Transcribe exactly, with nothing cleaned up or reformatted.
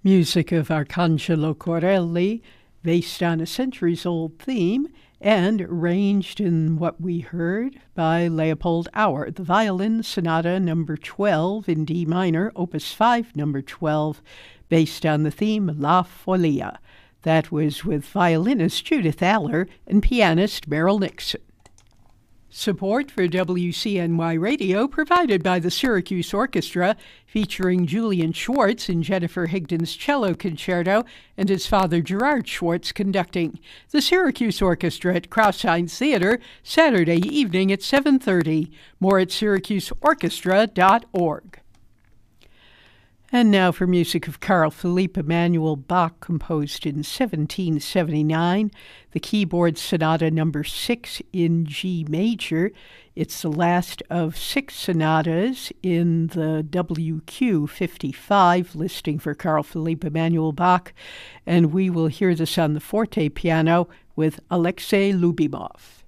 Music of Arcangelo Corelli, based on a centuries-old theme, and arranged in what we heard by Leopold Auer, the Violin Sonata number twelve in D minor, opus five, number twelve, based on the theme La Folia. That was with violinist Judith Aller and pianist Merrill Nixon. Support for W C N Y Radio provided by the Syracuse Orchestra, featuring Julian Schwartz in Jennifer Higdon's cello concerto and his father Gerard Schwartz conducting. The Syracuse Orchestra at Crouse-Hinds Theater, Saturday evening at seven thirty. More at syracuse orchestra dot org. And now for music of Carl Philipp Emanuel Bach, composed in seventeen seventy-nine, the Keyboard Sonata number six in G major. It's the last of six sonatas in the W Q fifty-five listing for Carl Philipp Emanuel Bach, and we will hear this on the forte piano with Alexei Lubimov.